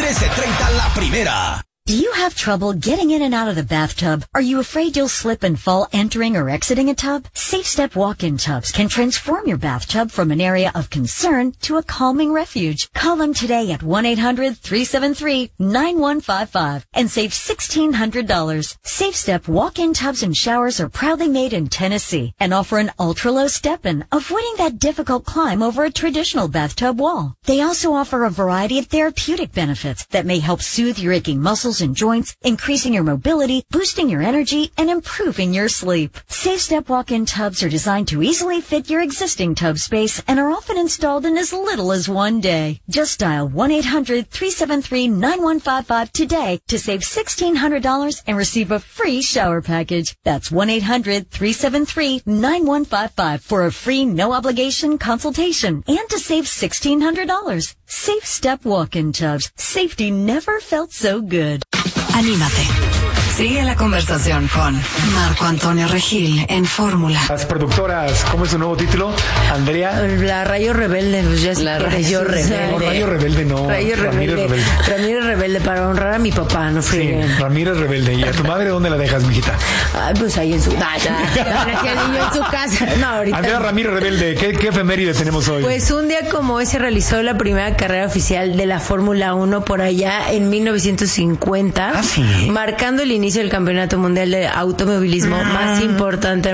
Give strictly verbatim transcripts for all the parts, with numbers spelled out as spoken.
trece treinta La Primera. Do you have trouble getting in and out of the bathtub? Are you afraid you'll slip and fall entering or exiting a tub? SafeStep walk-in tubs can transform your bathtub from an area of concern to a calming refuge. Call them today at one eight hundred three seven three nine one five five and save sixteen hundred dollars. SafeStep walk-in tubs and showers are proudly made in Tennessee and offer an ultra-low step-in, avoiding that difficult climb over a traditional bathtub wall. They also offer a variety of therapeutic benefits that may help soothe your aching muscles and joints, increasing your mobility, boosting your energy, and improving your sleep. SafeStep walk-in tubs are designed to easily fit your existing tub space and are often installed in as little as one day. Just dial one eight hundred three seven three nine one five five today to save sixteen hundred dollars and receive a free shower package. That's one eight hundred three seven three nine one five five for a free no-obligation consultation and to save sixteen hundred dollars. SafeStep walk-in tubs. Safety never felt so good. Anímate. Sigue la conversación con Marco Antonio Regil en Fórmula. Las productoras, ¿cómo es su nuevo título? Andrea. La Rayo Rebelde, pues ya es la Rayo Rebelde. No, Rayo Rebelde no. Rayo Ramírez Rebelde. Rebelde. Ramírez Rebelde para honrar a mi papá, no fríen. Sí, Ramírez Rebelde. ¿Y a tu madre dónde la dejas, mijita? Ay, pues ahí en su. Ay, ya, el niño en su casa. No, ahorita. Andrea Ramírez Rebelde, ¿qué, qué efeméride tenemos hoy? Pues un día como hoy se realizó la primera carrera oficial de la Fórmula uno por allá en mil novecientos cincuenta. Ah, sí. Marcando el inicio del campeonato mundial de automovilismo más importante.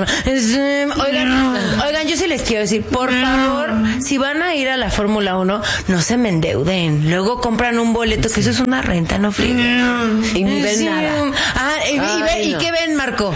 Oigan, oigan, yo sí les quiero decir, por favor, si van a ir a la Fórmula uno, no se me endeuden. Luego compran un boleto, que eso es una renta, no frieguen. Y ni ven Sí. nada. Ah, y, Ay, y, ve, ¿y no. qué ven, Marco?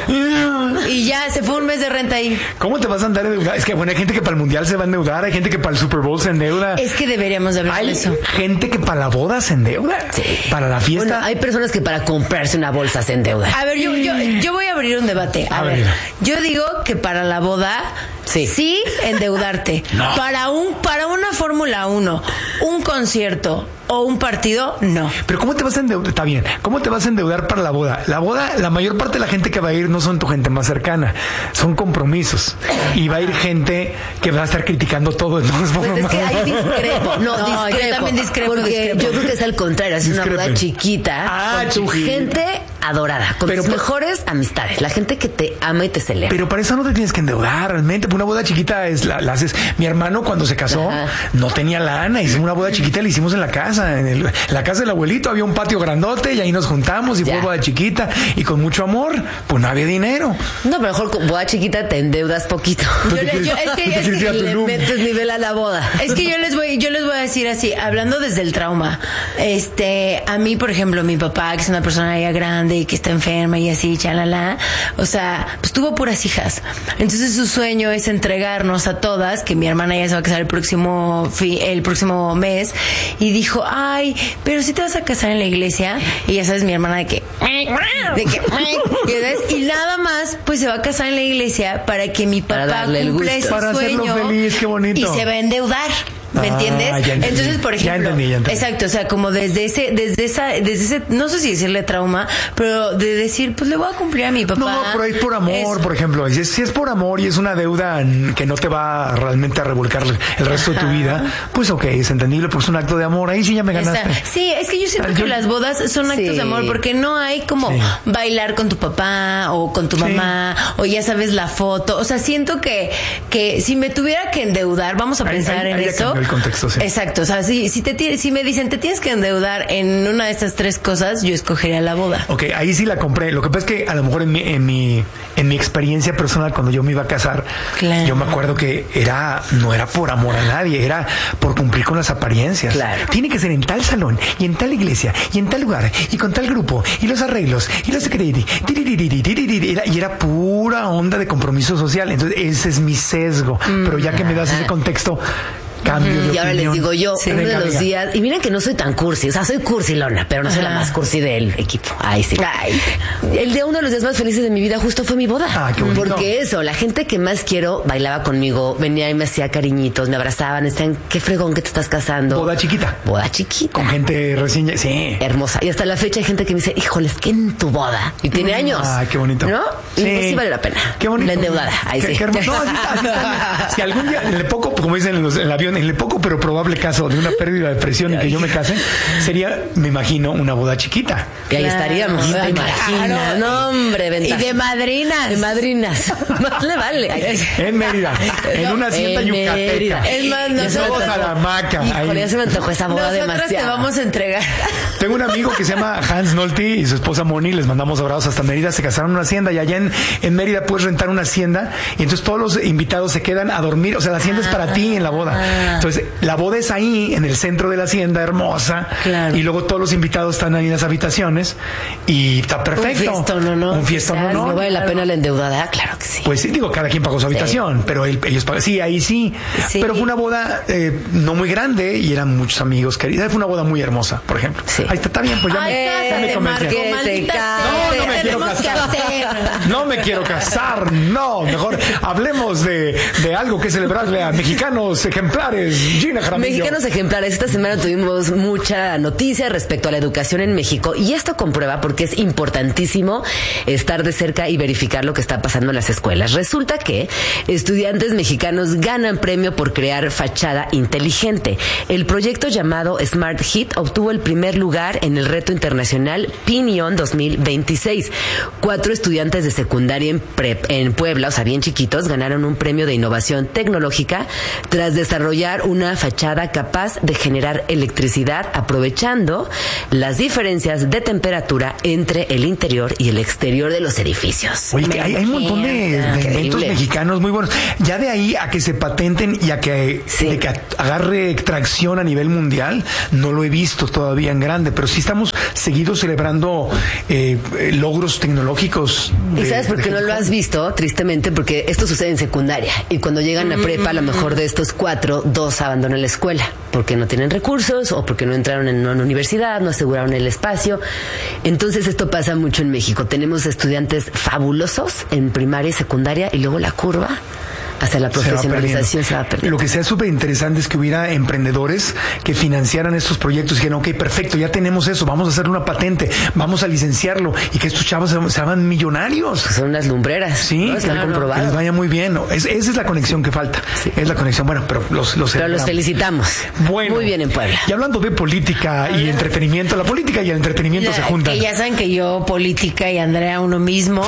Y ya, se fue un mes de renta ahí. ¿Cómo te vas a andar endeudando? Es que, bueno, hay gente que para el Mundial se va a endeudar, hay gente que para el Super Bowl se endeuda. Es que deberíamos de hablar Hay de eso. gente que para la boda se endeuda. Sí. Para la fiesta. Bueno, hay personas que para comprarse una bolsa se endeudan. A ver, yo, yo, yo voy a abrir un debate. A, A ver, ver. yo digo que para la boda, Sí. sí, endeudarte. No. Para un, para una Fórmula uno, un concierto o un partido, no. Pero ¿cómo te vas a endeudar? Está bien. ¿Cómo te vas a endeudar para la boda? La boda, la mayor parte de la gente que va a ir no son tu gente más cercana. Son compromisos. Y va a ir gente que va a estar criticando todo. Entonces, Pues es que hay discrepo. No, No, discrepo. yo también discrepo, Porque discrepo. yo creo que es al contrario. Es una Discrepen. boda chiquita. Ah, con tu chiquita. gente adorada. Con Pero tus por- mejores amistades. La gente que te ama y te celebra. Pero para eso no te tienes que endeudar realmente. Una boda chiquita es la, la haces. Mi hermano cuando se casó Ajá. no tenía lana. Hicimos una boda chiquita, la hicimos en la casa. En el- la casa del abuelito había un patio grandote y ahí nos juntamos y Ya. fue boda chiquita y con mucho amor. Pues no había dinero. No, pero mejor con boda chiquita te endeudas poquito. ¿Tú Yo te le- quieres- yo- es que- tú te es quieres que ir a Le Tulum? metes nivel a la boda. Es que yo les voy, yo les voy a decir así, hablando desde el trauma. Este, a mí, por ejemplo, mi papá, que es una persona ya grande y que está enferma y así, chalala, o sea, pues tuvo puras hijas. Entonces su sueño es entregarnos a todas, que mi hermana ya se va a casar el próximo fi- el próximo mes, y dijo, ay, pero si te vas a casar en la iglesia, y ya sabes, mi hermana de que, de que, y, ¿sabes? Y nada más, pues se va a casar en la iglesia para que mi Para papá darle el cumpla gusto. ese Para hacerlo sueño feliz, qué bonito. y se va a endeudar. ¿Me Ah, entiendes? ya entendí. Entonces, por Ya ejemplo, entendí, ya entendí. exacto, o sea, como desde ese, desde esa, desde ese, no sé si decirle trauma, pero de decir, pues le voy a cumplir a mi papá. No, pero es por amor, Es- por ejemplo. Si es, si es por amor y es una deuda que no te va realmente a revolcar el resto de tu vida, pues ok, es entendible, porque es un acto de amor. Ahí sí ya me ganaste. Esa- Sí, es que yo siento Ah, que yo- las bodas son actos Sí. de amor porque no hay como Sí. bailar con tu papá o con tu Sí. mamá o ya sabes la foto. O sea, siento que, que si me tuviera que endeudar, vamos a Ahí- pensar ahí- en ahí ya eso. cambió el contexto, sí. Exacto. O sea, si, si, te, ti- si me dicen te tienes que endeudar en una de estas tres cosas, yo escogería la boda. Ok, ahí sí la compré. Lo que pasa es que a lo mejor en mi, en mi, en mi experiencia personal, cuando yo me iba a casar, Claro. yo me acuerdo que era, no era por amor a nadie, era por cumplir con las apariencias. Claro. Tiene que ser en tal salón, y en tal iglesia, y en tal lugar, y con tal grupo, y los arreglos, y los secretos, y era pura onda de compromiso social. Entonces, ese es mi sesgo. Pero ya que me das ese contexto, cambio de Y ahora les opinión. digo yo, Sí, uno de venga, los venga. días, y miren que no soy tan cursi, o sea, soy cursilona, pero no soy la Ajá. más cursi del equipo. Ay, sí. El día uno de los días más felices de mi vida justo fue mi boda. Ah, qué bonito. Porque eso, la gente que más quiero bailaba conmigo, venía y me hacía cariñitos, me abrazaban, decían, qué fregón que te estás casando. Boda chiquita. Boda chiquita. Con gente recién... Sí. Hermosa. Y hasta la fecha hay gente que me dice, híjoles, que en tu boda. Y tiene años. Ay, qué bonito. ¿No? Y Sí. pues sí vale la pena. Qué bonito. La endeudada. Ahí Qué- sí. qué hermoso. No, así está, así está. Si algún día le pongo, como dicen en, los- en el avión, en en el poco pero probable caso de una pérdida de presión en que yo me case, sería, me imagino, una boda chiquita. Y ahí claro, estaríamos, ¿te imaginas? Claro. No, hombre, ventaja. Y de madrinas. De madrinas. Más le vale. En Mérida, en no, una hacienda yucateca. Es más, nosotros a la hamaca. Híjole, ya se me antojó esa boda nosotros demasiado. Te vamos a entregar. Tengo un amigo que se llama Hans Nolte y su esposa Moni, les mandamos abrazos hasta Mérida, se casaron en una hacienda y allá en, en Mérida puedes rentar una hacienda y entonces todos los invitados se quedan a dormir, o sea, la hacienda ah, es para ti en la boda. Entonces, la boda es ahí, en el centro de la hacienda, hermosa, claro. Y luego todos los invitados están ahí en las habitaciones y está perfecto. Un fiestón, ¿no? no. Un fiestón, ¿no? ¿No no. vale la pena la endeudada? Claro que sí. Pues sí, digo, cada quien pagó su habitación, sí. pero él, ellos pagaron, sí, ahí sí. sí. Pero fue una boda eh, no muy grande y eran muchos amigos queridos. Fue una boda muy hermosa, por ejemplo. Sí. Ahí está, está bien, pues ya Ay, me, ya me convencí. No, no me quiero casar. No me quiero casar, no. Mejor hablemos de, de algo que celebrarle a mexicanos ejemplares. Gina Jaramillo. Mexicanos ejemplares. Esta semana tuvimos mucha noticia respecto a la educación en México y esto comprueba porque es importantísimo estar de cerca y verificar lo que está pasando en las escuelas. Resulta que estudiantes mexicanos ganan premio por crear fachada inteligente. El proyecto llamado Smart Hit obtuvo el primer lugar en el reto internacional Pinion dos mil veintiséis. Cuatro estudiantes de secundaria en, prep, en Puebla, o sea, bien chiquitos, ganaron un premio de innovación tecnológica tras desarrollar una fachada capaz de generar electricidad aprovechando las diferencias de temperatura entre el interior y el exterior de los edificios. Oye, que hay, hay un montón de, de inventos mexicanos muy buenos. Ya de ahí a que se patenten y a que, sí. de que agarre tracción a nivel mundial, no lo he visto todavía en grande, pero sí estamos seguidos celebrando eh, logros tecnológicos. De, ¿Y sabes por qué no lo has visto? Tristemente, porque esto sucede en secundaria y cuando llegan a prepa, a lo mejor de estos cuatro, dos abandonan la escuela porque no tienen recursos o porque no entraron en una universidad, no aseguraron el espacio. Entonces esto pasa mucho en México. Tenemos estudiantes fabulosos en primaria y secundaria y luego la curva hacia la profesionalización se va perdiendo. Lo que sea súper interesante es que hubiera emprendedores que financiaran estos proyectos y dijeran, ok, perfecto, ya tenemos eso, vamos a hacer una patente, vamos a licenciarlo y que estos chavos se, se hagan millonarios. Son unas lumbreras. Sí, ¿no? Están claro, comprobados. Que les vaya muy bien. Es, esa es la conexión que falta. Sí. Es la conexión. Bueno, pero los, los, pero los felicitamos. Bueno, muy bien en Puebla. Y hablando de política y entretenimiento, la política y el entretenimiento ya, se juntan. Que ya saben que yo, política y Andrea uno mismo.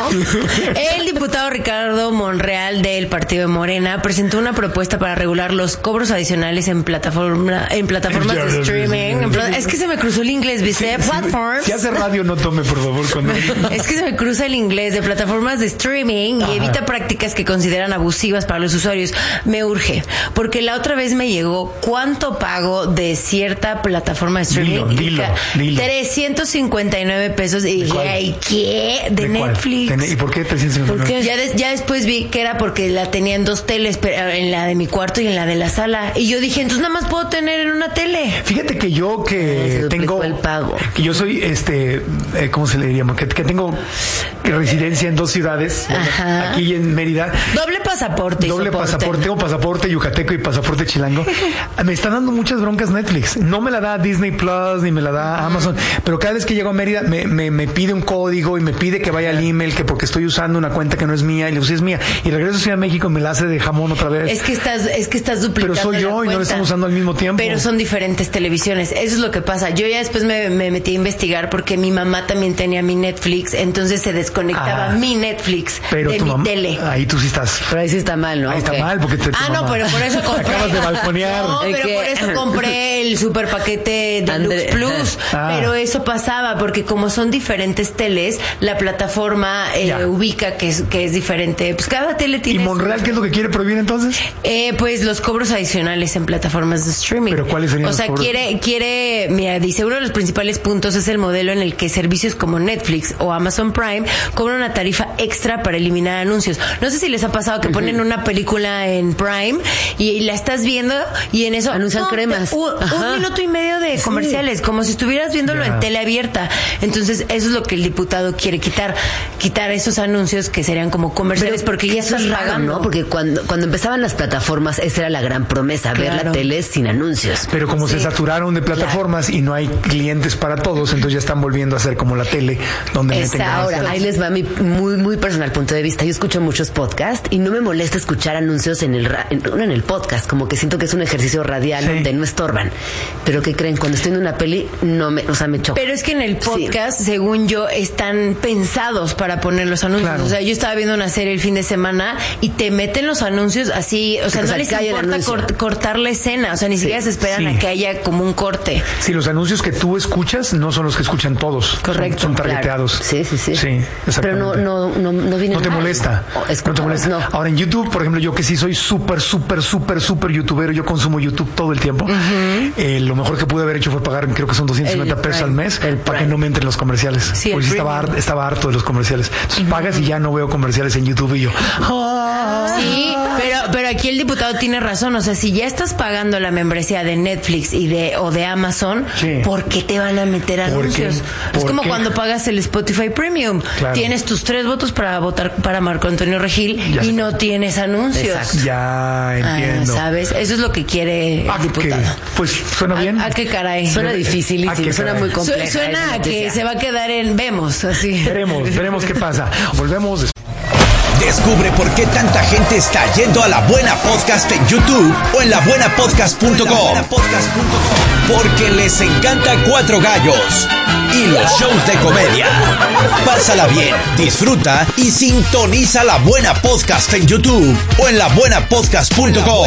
El diputado Ricardo Monreal del Partido de Morena presentó una propuesta para regular los cobros adicionales en plataforma en plataformas de streaming. Es que se me cruzó el inglés, ¿viste? Sí, Platforms. Si hace radio, no tome, por favor, con él. Es que se me cruza el inglés de plataformas de streaming Ajá. y evita prácticas que consideran abusivas para los usuarios. Me urge, porque la otra vez me llegó cuánto pago de cierta plataforma de streaming. Dilo, dilo, dilo. trescientos cincuenta y nueve pesos. Y dije, ay, ¿qué? De, ¿De Netflix. ¿Y por qué trescientos cincuenta y nueve? Porque ya, de, ya después vi que era porque la tenía en dos teles, en la de mi cuarto y en la de la sala. Y yo dije, entonces nada más puedo tener en una tele. Fíjate que yo que Ay, tengo el pago. Que yo soy este eh, ¿cómo se le diría? Que, que tengo residencia en dos ciudades. Ajá. Aquí en Mérida. Doble pasaporte. Doble soporte. pasaporte. Tengo pasaporte yucateco y pasaporte chilango. Me están dando muchas broncas Netflix. No me la da Disney Plus ni me la da Amazon. Pero cada vez que llego a Mérida me, me, me pide un código y me pide que vaya al email que porque estoy usando una cuenta que no es mía y le digo, sí es mía. Y regreso a Ciudad de México y me la hace de jamón otra vez. Es que estás, es que estás duplicando. Pero soy yo y no lo estamos usando al mismo tiempo. Pero son diferentes televisiones. Eso es lo que pasa. Yo ya después me, me metí a investigar porque mi mamá también tenía mi Netflix, entonces se desconectaba ah, mi Netflix pero de mi mamá, tele. Ahí tú sí estás. Pero ahí sí está mal, ¿no? Ahí okay. está mal porque te. Ah, no, pero por eso compré. Acabas de balconear. No, pero que... por eso compré el super paquete Deluxe Andre... Plus. Ah. Pero eso pasaba porque como son diferentes teles, la plataforma eh, ubica que es, que es diferente. Pues cada tele tiene. ¿Y Monreal qué es lo que quiere prohibir entonces? Eh, pues los cobros adicionales en plataformas de streaming. ¿Pero cuáles serían O sea, los cobros? quiere, quiere, mira, dice, uno de los principales puntos es el modelo en el que servicios como Netflix o Amazon Prime cobran una tarifa extra para eliminar anuncios. No sé si les ha pasado que ponen una película en Prime y la estás viendo y en eso anuncian no, cremas. Uh, un minuto y medio de comerciales, sí. como si estuvieras viéndolo yeah. en tele abierta. Entonces, eso es lo que el diputado quiere quitar, quitar esos anuncios que serían como comerciales, pero, porque ya estás raro, pagando. ¿no? Porque cuando, cuando empezaban las plataformas, esa era la gran promesa, claro. ver la tele sin anuncios. Pero como sí. se saturaron de plataformas claro. y no hay clientes para todos, entonces ya están volviendo a hacer como la tele, donde Esa, meten ahora, ahí les va mi muy, muy personal punto de vista. Yo escucho muchos podcasts y no me molesta escuchar anuncios en el, ra- en, en el podcast, como que siento que es un ejercicio radial sí. donde no estorban. Pero ¿qué creen? Cuando estoy en una peli, no me, o sea, me choca. Pero es que en el podcast, sí. según yo, están pensados para poner los anuncios. Claro. O sea, yo estaba viendo una serie el fin de semana y te meten los anuncios así, o sea, o no sea, les importa cort- cortar la escena, o sea, ni sí. siquiera se esperan sí. a que haya como un corte. Sí, los anuncios que tú escuchas no son los que escuchan todos. Correcto. Son, son targeteados. Claro. Sí, sí, sí. Sí, pero no, no, no, no viene No te mal. molesta. Oh, no te molesta. No. Ahora en YouTube, por ejemplo, yo que sí soy súper, súper, súper, súper youtubero, yo consumo YouTube todo el tiempo. Uh-huh. Eh, lo mejor que pude haber hecho fue pagar, creo que son doscientos cincuenta pesos al mes para que no me entren los comerciales. Sí, porque estaba, har- estaba harto de los comerciales. Entonces uh-huh. pagas y ya no veo comerciales en YouTube y yo. ¡Ah! Sí, pero, pero aquí el diputado tiene razón. O sea, si ya estás pagando la membresía de Netflix y de o de Amazon, sí. ¿por qué te van a meter anuncios? Es como qué? cuando pagas el Spotify Premium. Claro. Tienes tus tres votos para votar para Marco Antonio Regil ya y sé. no tienes anuncios. Exacto. Ya entiendo. Ah, ¿sabes? Eso es lo que quiere el diputado. ¿Qué? Pues suena bien. ¿A, a qué caray? Suena difícil y suena muy complejo. Su, suena a que se va a quedar en vemos, así. Veremos, veremos qué pasa. Volvemos después. Descubre por qué tanta gente está yendo a La Buena Podcast en YouTube o en la buena podcast punto com. Porque les encanta Cuatro Gallos y los shows de comedia. Pásala bien, disfruta y sintoniza La Buena Podcast en YouTube o en la buena podcast punto com.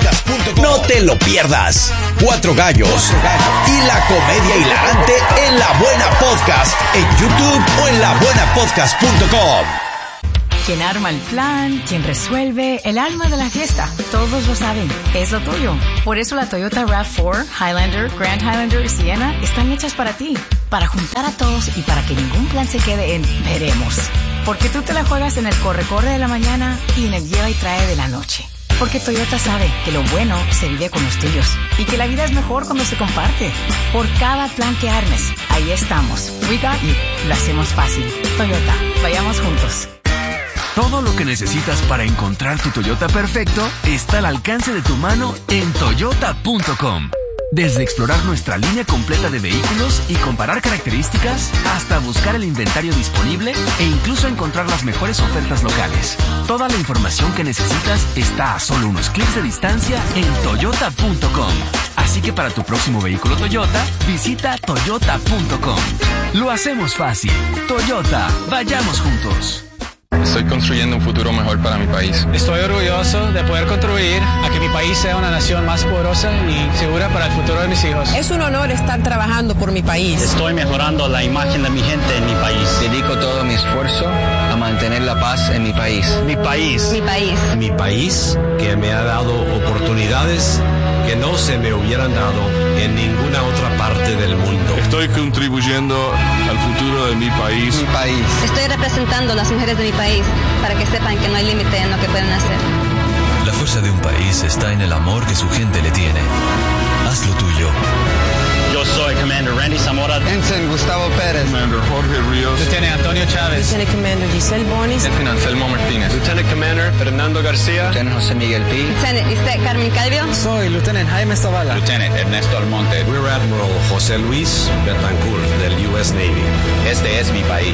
No te lo pierdas. Cuatro Gallos y la comedia hilarante en La Buena Podcast en YouTube o en la buena podcast punto com. Quien arma el plan, quien resuelve, el alma de la fiesta. Todos lo saben, es lo tuyo. Por eso la Toyota RAV cuatro, Highlander, Grand Highlander y Sienna están hechas para ti. Para juntar a todos y para que ningún plan se quede en veremos. Porque tú te la juegas en el corre-corre de la mañana y en el lleva y trae de la noche. Porque Toyota sabe que lo bueno se vive con los tuyos y que la vida es mejor cuando se comparte. Por cada plan que armes, ahí estamos. We got you. Lo hacemos fácil. Toyota, vayamos juntos. Todo lo que necesitas para encontrar tu Toyota perfecto está al alcance de tu mano en toyota punto com. Desde explorar nuestra línea completa de vehículos y comparar características, hasta buscar el inventario disponible e incluso encontrar las mejores ofertas locales. Toda la información que necesitas está a solo unos clics de distancia en toyota punto com. Así que para tu próximo vehículo Toyota, visita toyota punto com. Lo hacemos fácil. Toyota, vayamos juntos. Estoy construyendo un futuro mejor para mi país. Estoy orgulloso de poder contribuir a que mi país sea una nación más poderosa y segura para el futuro de mis hijos. Es un honor estar trabajando por mi país. Estoy mejorando la imagen de mi gente en mi país. Dedico todo mi esfuerzo a mantener la paz en mi país. Mi país. Mi país. Mi país, que me ha dado oportunidades que no se me hubieran dado en ninguna otra parte del mundo. Estoy contribuyendo al futuro de mi país. Mi país. Estoy representando a las mujeres de mi país para que sepan que no hay límite en lo que pueden hacer. La fuerza de un país está en el amor que su gente le tiene. Haz lo tuyo. Yo soy Commander Randy Zamora. Ensign Gustavo Pérez. Commander Jorge Ríos. Lieutenant Antonio Chávez. Lieutenant Commander Giselle Bonis. Lieutenant Anselmo Martínez. Lieutenant Commander Fernando García. Lieutenant José Miguel Pi. Lieutenant Isaac Carmen Calvio. Soy Lieutenant Jaime Zavala. Lieutenant Ernesto Almonte. Rear Admiral José Luis Betancourt del U S Navy. Este es mi país.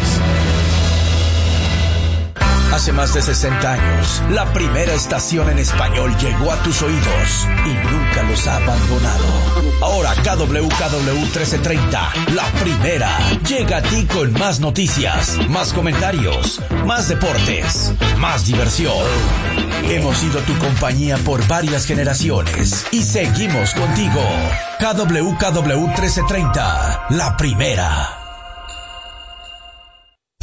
Hace más de sesenta años, la primera estación en español llegó a tus oídos y nunca los ha abandonado. Ahora K W K W trece treinta, la primera, llega a ti con más noticias, más comentarios, más deportes, más diversión. Hemos sido tu compañía por varias generaciones y seguimos contigo. K W K W trece treinta, la primera.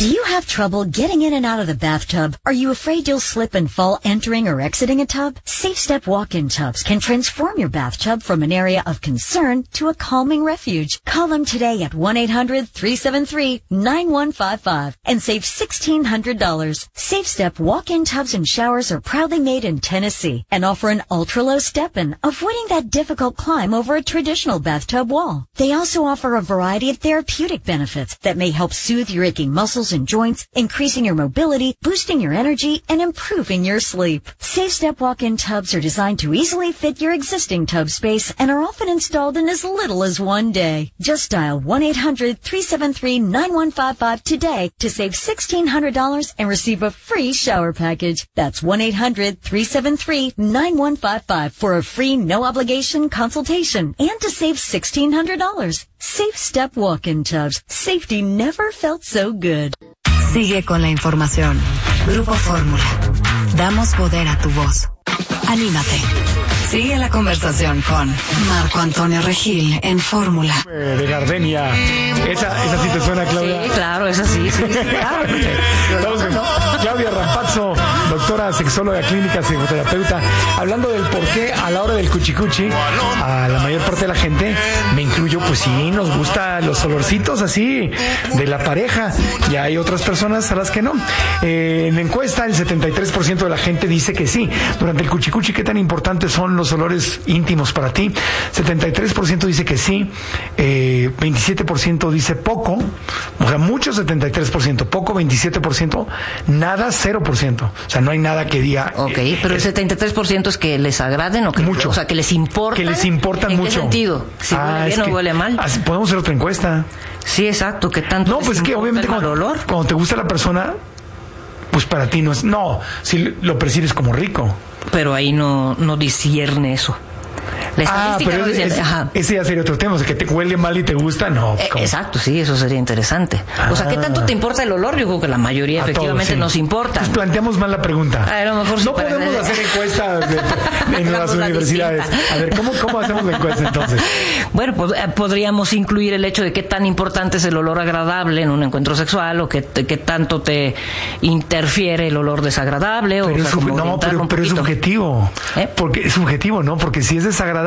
Do you have trouble getting in and out of the bathtub? Are you afraid you'll slip and fall entering or exiting a tub? Safe Step walk-in tubs can transform your bathtub from an area of concern to a calming refuge. Call them today at one eight hundred three seven three nine one five five and save sixteen hundred dollars. Safe Step walk-in tubs and showers are proudly made in Tennessee and offer an ultra-low step-in, avoiding that difficult climb over a traditional bathtub wall. They also offer a variety of therapeutic benefits that may help soothe your aching muscles and joints, increasing your mobility, boosting your energy, and improving your sleep. Safe Step walk-in tubs are designed to easily fit your existing tub space and are often installed in as little as one day. Just dial one eight hundred three seven three nine one five five today to save sixteen hundred dollars and receive a free shower package. That's one eight hundred three seven three nine one five five for a free no-obligation consultation and to save sixteen hundred dollars. Safe Step walk-in tubs. Safety never felt so good. Sigue con la información. Grupo Fórmula. Damos poder a tu voz. Anímate. Sigue la conversación con Marco Antonio Regil en Fórmula. De Gardenia. Esa, esa sí te suena, Claudia. Sí, claro, esa sí. sí, sí claro. Estamos con Claudia Rampazzo, doctora sexóloga clínica, psicoterapeuta, hablando del por qué a la hora del cuchicuchi a la mayor parte de la gente, me incluyo, pues sí, nos gustan los olorcitos así de la pareja, y hay otras personas a las que no. Eh, en la encuesta el setenta y tres por ciento de la gente dice que sí. Durante el cuchicuchi, ¿qué tan importantes son los olores íntimos para ti? setenta y tres por ciento dice que sí, eh, veintisiete por ciento dice poco, o sea, mucho setenta y tres por ciento, poco veintisiete por ciento, nada cero por ciento. O sea, no hay nada que diga. Ok, eh, pero el setenta y tres por ciento es que les agraden o que mucho. O sea, que les importa. Que les importan ¿En mucho. ¿En qué sentido? Si ah, huele bien o huele mal. Así, podemos hacer otra encuesta. Sí, exacto. ¿Qué tanto? No, pues es que obviamente cuando, olor? cuando te gusta la persona, pues para ti no es. No, si lo percibes como rico. Pero ahí no, no discierne eso. La ah, pero es, es, ajá. ese ya sería otro tema, o sea, que te huele mal y te gusta, no. Eh, exacto, sí, eso sería interesante. Ah. O sea, ¿qué tanto te importa el olor? Yo creo que la mayoría a efectivamente todos, sí. nos importa. Pues planteamos mal la pregunta. A, ver, a lo mejor sí no podemos ver. hacer encuestas de, de, en las universidades. A ver, ¿cómo, ¿cómo hacemos la encuesta entonces? Bueno, pues eh, podríamos incluir el hecho de qué tan importante es el olor agradable en un encuentro sexual, o qué, qué tanto te interfiere el olor desagradable. Pero, o, es, sea, como no, pero, pero es subjetivo. ¿Eh? Porque es subjetivo, ¿no? Porque si es desagradable,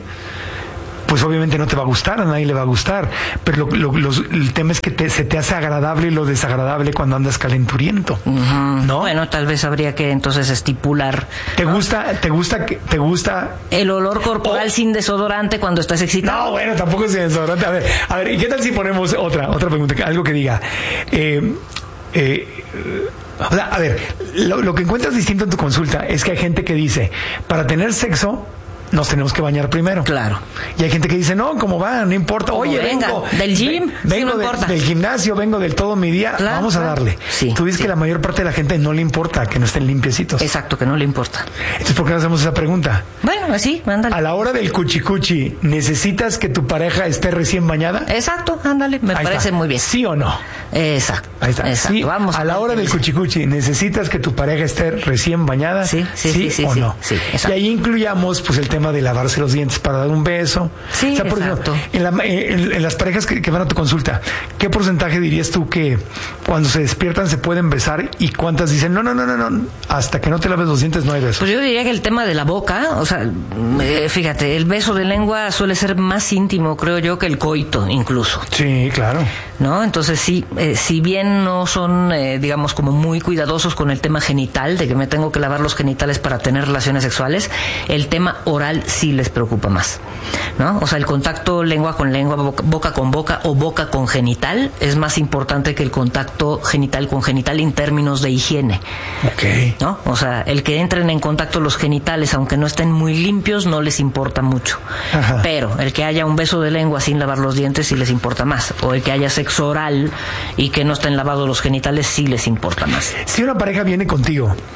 pues obviamente no te va a gustar, a nadie le va a gustar, pero lo, lo, los, el tema es que te, se te hace agradable lo desagradable cuando andas calenturiento, uh-huh. ¿no? Bueno, tal vez habría que entonces estipular. ¿Te ¿no? gusta, te gusta, te gusta el olor corporal oh. sin desodorante cuando estás excitado? No, bueno, tampoco es sin desodorante. A ver, a ver, ¿y qué tal si ponemos otra, otra pregunta, algo que diga, eh, eh, o sea, a ver, lo, lo que encuentras distinto en tu consulta es que hay gente que dice, para tener sexo nos tenemos que bañar primero. Claro. Y hay gente que dice, no, ¿cómo va? No importa. Oye, venga, vengo del gym. Vengo sí, no de, del gimnasio, vengo del todo mi día. Claro, Vamos claro. a darle. Sí, Tú dices sí. que la mayor parte de la gente no le importa que no estén limpiecitos. Exacto, que no le importa. Entonces, ¿por qué no hacemos esa pregunta? Bueno, así, ándale. A la hora del cuchicuchi, ¿necesitas que tu pareja esté recién bañada? Exacto, ándale. Me Ahí parece está. muy bien. ¿Sí o no? Exacto. Ahí está. Exacto. Sí, Vamos a la hora del cuchicuchi, ¿necesitas que tu pareja esté recién bañada? Sí, sí, sí, sí, sí o sí, no. Sí, y ahí incluyamos pues el tema de lavarse los dientes para dar un beso. Sí, o sea, por exacto. ejemplo, en, la, en, en las parejas que, que van a tu consulta, ¿qué porcentaje dirías tú que cuando se despiertan se pueden besar y cuántas dicen no, no, no, no, no, hasta que no te laves los dientes no hay beso? Pues yo diría que el tema de la boca, o sea, eh, fíjate, el beso de lengua suele ser más íntimo, creo yo, que el coito incluso. Sí, claro. ¿No? Entonces sí, eh, si bien no son, eh, digamos, como muy cuidadosos con el tema genital, de que me tengo que lavar los genitales para tener relaciones sexuales, el tema oral sí les preocupa más, ¿no? O sea, el contacto lengua con lengua, boca, boca con boca o boca con genital es más importante que el contacto genital con genital en términos de higiene. Okay. ¿No? O sea, el que entren en contacto los genitales, aunque no estén muy limpios, no les importa mucho. Ajá. Pero el que haya un beso de lengua sin lavar los dientes sí les importa más. O el que haya sexo oral y que no estén lavados los genitales sí les importa más. Si una pareja viene contigo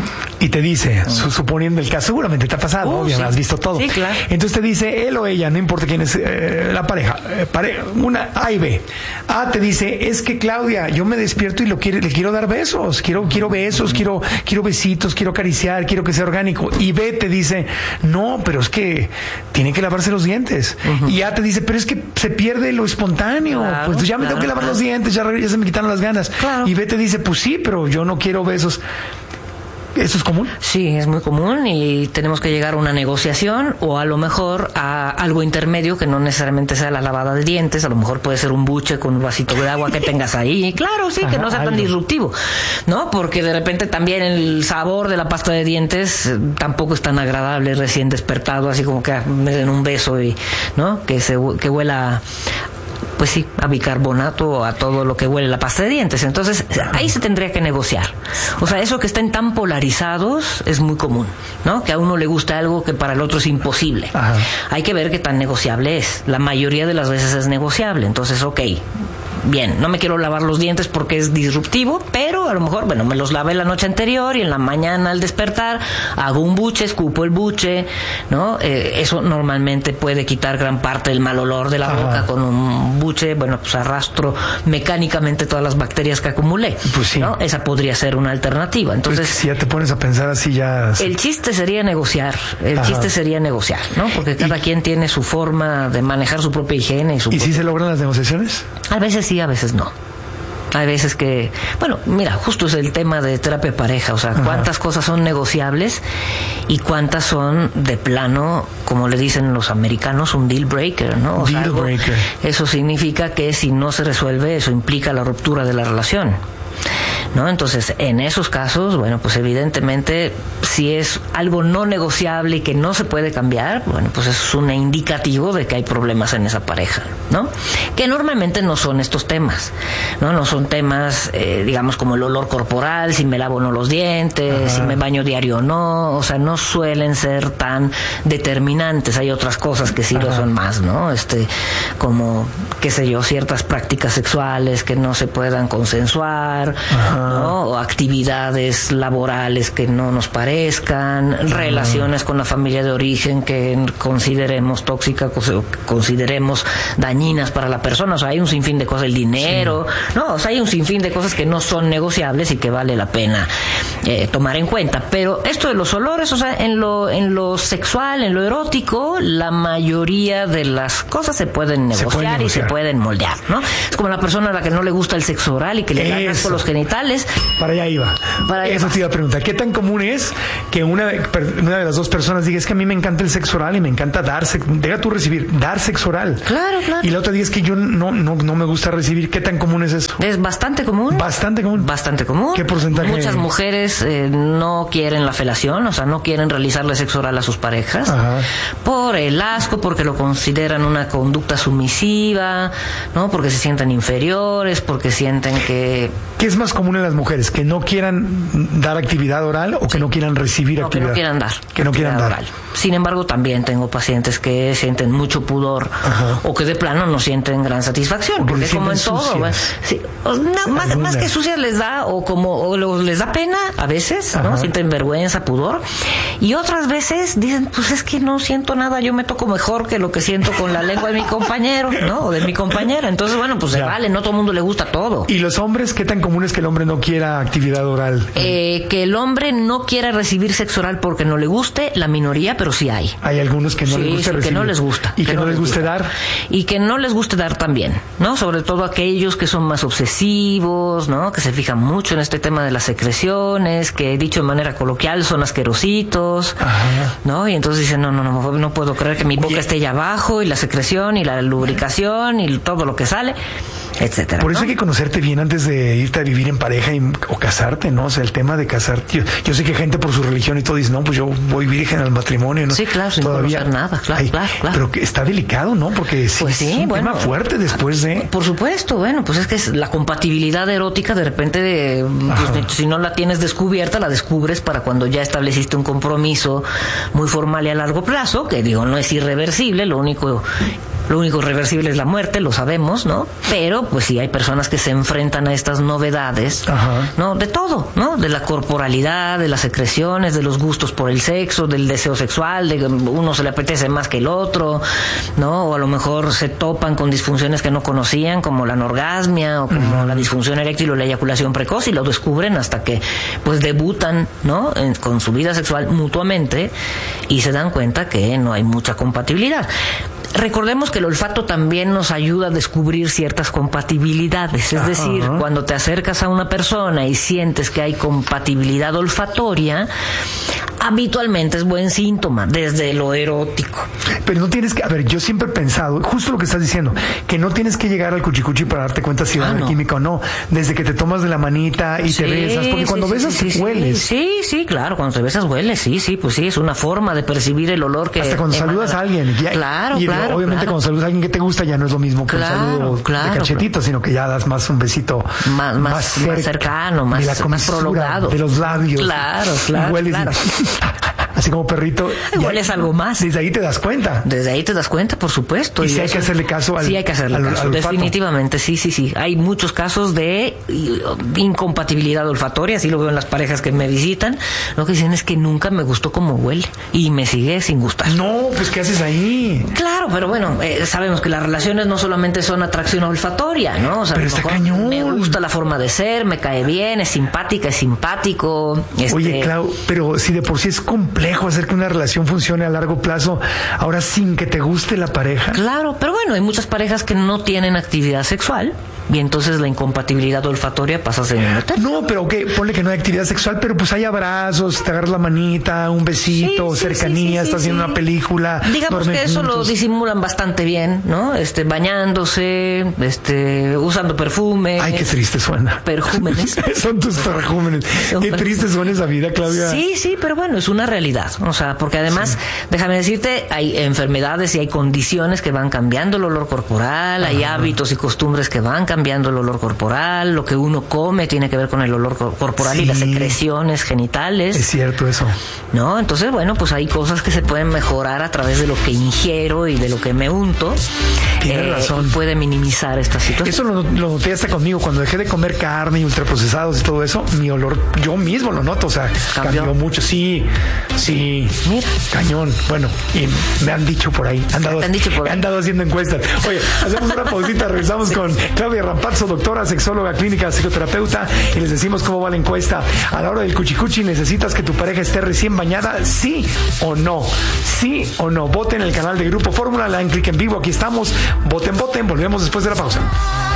y te dice, su, suponiendo el caso, seguramente te ha pasado, Uh, obviamente, sí. has visto todo. Sí, claro. Entonces te dice él o ella, no importa quién es eh, la pareja, eh, pare, una A y B. A te dice, es que Claudia, yo me despierto y lo quiero, le quiero dar besos, quiero, quiero besos, quiero, quiero besitos, quiero acariciar, quiero que sea orgánico. Y B te dice, no, pero es que tiene que lavarse los dientes. Uh-huh. Y A te dice, pero es que se pierde lo espontáneo. Claro, pues ya me claro, tengo que lavar claro. los dientes, ya, ya se me quitaron las ganas. Claro. Y B te dice, pues sí, pero yo no quiero besos. ¿Eso es común? Sí, es muy común y tenemos que llegar a una negociación o a lo mejor a algo intermedio que no necesariamente sea la lavada de dientes, a lo mejor puede ser un buche con un vasito de agua que tengas ahí. Claro, sí, que Ajá, no sea tan algo. disruptivo, ¿no? Porque de repente también el sabor de la pasta de dientes eh, tampoco es tan agradable recién despertado, así como que ah, me den un beso y, ¿no? Que se que huela pues sí, a bicarbonato o a todo lo que huele la pasta de dientes. Entonces, ahí se tendría que negociar. O sea, eso que estén tan polarizados es muy común, ¿no? Que a uno le gusta algo que para el otro es imposible. Ajá. Hay que ver qué tan negociable es. La mayoría de las veces es negociable. Entonces, ok, bien, no me quiero lavar los dientes porque es disruptivo, pero a lo mejor, bueno, me los lavé la noche anterior y en la mañana al despertar hago un buche, escupo el buche, ¿no? Eh, eso normalmente puede quitar gran parte del mal olor de la Ajá. boca. Con un buche, bueno, pues arrastro mecánicamente todas las bacterias que acumulé, Pues sí. ¿no? Esa podría ser una alternativa. Entonces, Pues si ya te pones a pensar así, ya... el chiste sería negociar, el Ajá. chiste sería negociar, ¿no? Porque cada quien tiene su forma de manejar su propia higiene y su ¿Y si propia- se logran las negociaciones? A veces sí, a veces no. Hay veces que, bueno, mira, justo es el tema de terapia de pareja, o sea, Ajá. cuántas cosas son negociables y cuántas son de plano, como le dicen los americanos, un deal breaker, ¿no? O sea, Deal algo- breaker. eso significa que si no se resuelve, eso implica la ruptura de la relación, ¿no? Entonces, en esos casos, bueno, pues evidentemente, si es algo no negociable y que no se puede cambiar, bueno, pues es un indicativo de que hay problemas en esa pareja, ¿no? Que normalmente no son estos temas, ¿no? No son temas, eh, digamos, como el olor corporal, si me lavo o no los dientes, Ajá. si me baño diario o no, o sea, no suelen ser tan determinantes. Hay otras cosas que sí lo Ajá. son más, ¿no? Este, como, qué sé yo, ciertas prácticas sexuales que no se puedan consensuar, Ajá. ¿no? O actividades laborales que no nos parezcan, Ajá. relaciones con la familia de origen que consideremos tóxicas o que consideremos dañinas para la persona. O sea, hay un sinfín de cosas, el dinero, sí. no, o sea, hay un sinfín de cosas que no son negociables y que vale la pena eh, tomar en cuenta. Pero esto de los olores, o sea, en lo, en lo sexual, en lo erótico, la mayoría de las cosas se pueden negociar, Se pueden negociar. y se pueden moldear, ¿no? Es como la persona a la que no le gusta el sexo oral y que le dan asco los genitales. Para allá iba. Para allá Eso va. te iba a preguntar. ¿Qué tan común es que una de, una de las dos personas diga, es que a mí me encanta el sexo oral y me encanta dar sexo, deja tú recibir, dar sexo oral? Claro, claro. Y la otra diga, es que yo no, no, no me gusta recibir. ¿Qué tan común es eso? Es bastante común. Bastante común. Bastante común. ¿Qué porcentaje? Muchas mujeres eh, no quieren la felación, o sea, no quieren realizarle sexo oral a sus parejas. Ajá. Por el asco, porque lo consideran una conducta sumisiva, ¿no? Porque se sienten inferiores, porque sienten que... ¿Qué es más común en las mujeres? ¿Que no quieran dar actividad oral o que no quieran recibir No, que actividad? no quieran dar. Que no quieran actividad dar. oral. Sin embargo, también tengo pacientes que sienten mucho pudor. Ajá. O que de plano no sienten gran satisfacción. O que Porque se como en sienten todo, ¿verdad? sucias. Sí, o no, más, Algunas. más que sucias les da, o como o lo- les da pena a veces, ¿no? Ajá. Sienten vergüenza, pudor. Y otras veces dicen, pues es que no siento nada, yo me toco mejor que lo que siento con la lengua de mi compañero, ¿no? O de mi compañera. Entonces, bueno, pues se Ya. vale, no todo el mundo le gusta todo. ¿Y los hombres? ¿Qué tan común es que el hombre no quiera actividad oral? Eh, que el hombre no quiera recibir sexo oral porque no le guste, la minoría, pero sí hay. Hay algunos que no Sí, les gusta sí, que recibir. no les gusta. Y que, no les guste dar. Y que no les guste dar también, ¿no? Sobre todo aquellos que son más obsesivos, ¿no? Que se fijan mucho en este tema de las secreciones, que dicho de manera coloquial son asquerositos, Ajá. ¿no? Y entonces dicen, no, no, no, no puedo creer que mi boca Oye. esté allá abajo y la secreción y la lubricación y todo lo que sale, etcétera. Por eso ¿no? hay que conocerte bien antes de irte a vivir en pareja y- o casarte, ¿no? O sea, el tema de casarte. Yo, yo sé que gente por su religión y todo dice, no, pues yo voy virgen al matrimonio, ¿no? Sí, claro, sin conocer nada, claro, claro, claro. Pero que está delicado, ¿no? Porque sí, Pues sí, es un bueno. tema fuerte después de... Por supuesto, bueno, pues es que es la compatibilidad erótica de repente, de, pues, si no la tienes descubierta, la descubres para cuando ya estableciste un compromiso muy formal y a largo plazo, que digo, no es irreversible, lo único Lo único irreversible es la muerte, lo sabemos, ¿no? Pero, pues sí, hay personas que se enfrentan a estas novedades, Ajá. ¿no? De todo, ¿no? De la corporalidad, de las secreciones, de los gustos por el sexo, del deseo sexual, de que uno se le apetece más que el otro, ¿no? O a lo mejor se topan con disfunciones que no conocían, como la anorgasmia, o como uh-huh. la disfunción eréctil o la eyaculación precoz, y lo descubren hasta que, pues, debutan, ¿no? En, con su vida sexual mutuamente, y se dan cuenta que no hay mucha compatibilidad. Recordemos que el olfato también nos ayuda a descubrir ciertas compatibilidades, es decir, Ajá. cuando te acercas a una persona y sientes que hay compatibilidad olfatoria, habitualmente es buen síntoma, desde lo erótico. Pero no tienes que, a ver, yo siempre he pensado, justo lo que estás diciendo, que no tienes que llegar al cuchicuchi para darte cuenta si va ah, no. química o no, desde que te tomas de la manita y sí, te besas, porque cuando sí, besas sí, sí, hueles. Sí, sí, claro, cuando te besas hueles, sí, sí, pues sí, es una forma de percibir el olor que... Hasta cuando emana. saludas a alguien. Ya, claro, y claro. obviamente claro. cuando saludas a alguien que te gusta ya no es lo mismo que claro, un saludo claro, de cachetito, claro. sino que ya das más un besito más, más, más, cerca, más cercano, más, de la más prolongado. De los labios. Claro, claro, y hueles claro. Y, así como perrito. Hueles algo más. Desde ahí te das cuenta. Desde ahí te das cuenta, por supuesto. Y, y si hay que hacerle caso al Sí hay que hacerle al, caso, al definitivamente, sí, sí, sí. Hay muchos casos de incompatibilidad olfatoria, así lo veo en las parejas que me visitan. Lo que dicen es que nunca me gustó cómo huele y me sigue sin gustar. No, pues ¿qué haces ahí? Claro, pero bueno, eh, sabemos que las relaciones no solamente son atracción olfatoria, ¿no? O sea, pero está cañón. Me gusta la forma de ser, me cae bien, es simpática, es simpático. Este... Oye, Clau, pero si de por sí es complejo hacer que una relación funcione a largo plazo, ahora sin que te guste la pareja. Claro, pero bueno, hay muchas parejas que no tienen actividad sexual. Y entonces la incompatibilidad olfatoria pasa a ser un hotel. No, pero que ponle que no hay actividad sexual, pero pues hay abrazos, te agarras la manita, un besito, sí, sí, cercanía, sí, sí, estás sí, viendo sí. una película. Digamos que eso juntos. Lo disimulan bastante bien, ¿no? Este, bañándose, este, usando perfume. Ay, qué triste suena. Perjúmenes. Son tus perjúmenes. Qué triste suena esa vida, Claudia. Sí, sí, pero bueno, es una realidad. O sea, porque además, sí. déjame decirte, hay enfermedades y hay condiciones que van cambiando el olor corporal, Ajá. hay hábitos y costumbres que van cambiando cambiando el olor corporal, lo que uno come tiene que ver con el olor corporal sí. y las secreciones genitales. Es cierto eso. ¿No? Entonces, bueno, pues hay cosas que se pueden mejorar a través de lo que ingiero y de lo que me unto. Tienes eh, razón. Puede minimizar esta situación. Eso lo, lo noté hasta conmigo. Cuando dejé de comer carne y ultraprocesados y todo eso, mi olor, yo mismo lo noto. O sea, cambió, cambió mucho. Sí, sí. Mira. Cañón. Bueno, y me han dicho por ahí. Han dado, han dicho por ahí. Han dado haciendo encuestas. Oye, hacemos una pausita, regresamos sí. con Claudia Rampazzo, doctora, sexóloga, clínica, psicoterapeuta, y les decimos cómo va la encuesta. A la hora del cuchicuchi, ¿necesitas que tu pareja esté recién bañada? ¿Sí o no? ¿Sí o no? Voten en el canal de Grupo Fórmula, le dan clic en vivo, aquí estamos. Voten, voten, volvemos después de la pausa.